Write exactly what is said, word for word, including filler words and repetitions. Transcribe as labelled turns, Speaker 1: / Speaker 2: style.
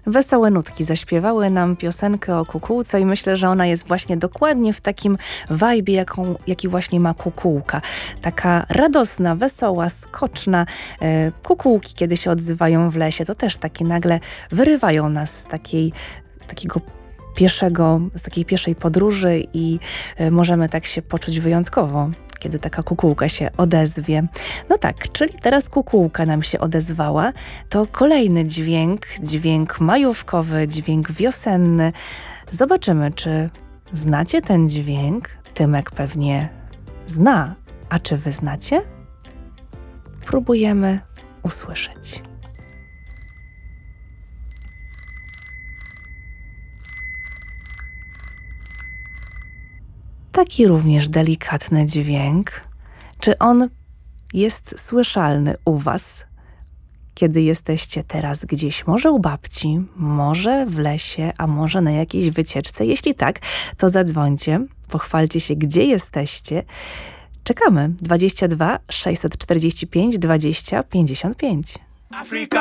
Speaker 1: Wesołe nutki zaśpiewały nam piosenkę o kukułce i myślę, że ona jest właśnie dokładnie w takim wajbie, jaką, jaki właśnie ma kukułka. Taka radosna, wesoła, skoczna. E, kukułki, kiedy się odzywają w lesie, to też takie nagle wyrywają nas z takiej, takiego pieszego, z takiej pieszej podróży i e, możemy tak się poczuć wyjątkowo, kiedy taka kukułka się odezwie. No tak, czyli teraz kukułka nam się odezwała. To kolejny dźwięk, dźwięk majówkowy, dźwięk wiosenny. Zobaczymy, czy znacie ten dźwięk. Tymek pewnie zna. A czy wy znacie? Próbujemy usłyszeć. Taki również delikatny dźwięk. Czy on jest słyszalny u was, kiedy jesteście teraz gdzieś, może u babci, może w lesie, a może na jakiejś wycieczce? Jeśli tak, to zadzwońcie, pochwalcie się, gdzie jesteście. Czekamy. dwadzieścia dwa sześćset czterdzieści pięć dwadzieścia pięćdziesiąt pięć.
Speaker 2: Africa.